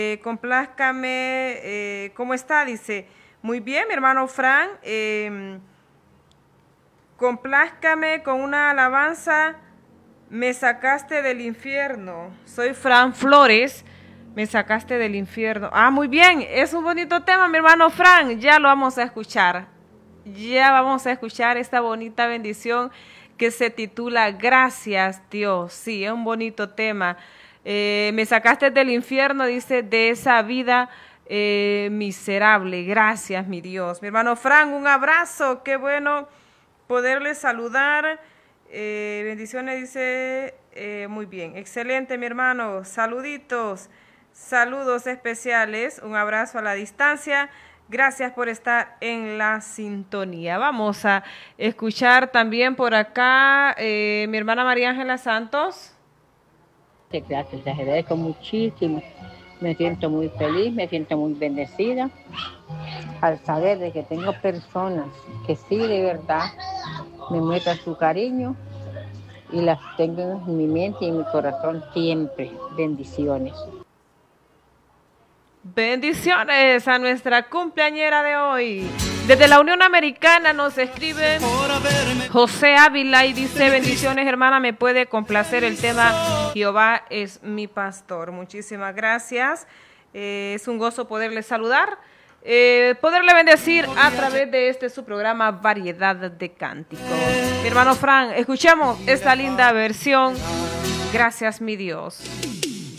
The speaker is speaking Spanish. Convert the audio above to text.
Complázcame, ¿cómo está? Dice, muy bien, mi hermano Fran. Complázcame con una alabanza, me sacaste del infierno. Soy Fran Flores, me sacaste del infierno. Ah, muy bien, es un bonito tema, mi hermano Fran, ya lo vamos a escuchar. Ya vamos a escuchar esta bonita bendición que se titula Gracias Dios. Sí, es un bonito tema. Me sacaste del infierno, dice, de esa vida miserable. Gracias, mi Dios. Mi hermano Fran, un abrazo, qué bueno poderle saludar. Bendiciones, dice, muy bien, excelente, mi hermano, saluditos, saludos especiales, un abrazo a la distancia, gracias por estar en la sintonía. Vamos a escuchar también por acá mi hermana María Ángela Santos. Gracias, les agradezco muchísimo, me siento muy feliz, me siento muy bendecida al saber de que tengo personas que sí de verdad me muestran su cariño y las tengo en mi mente y en mi corazón siempre. Bendiciones. Bendiciones a nuestra cumpleañera de hoy. Desde la Unión Americana nos escribe José Ávila y dice, bendiciones hermana, me puede complacer el tema Jehová es mi pastor. Muchísimas gracias. Es un gozo poderle saludar, poderle bendecir a través de este su programa Variedad de Cánticos. Mi hermano Fran, escuchemos esta linda versión. Gracias, mi Dios.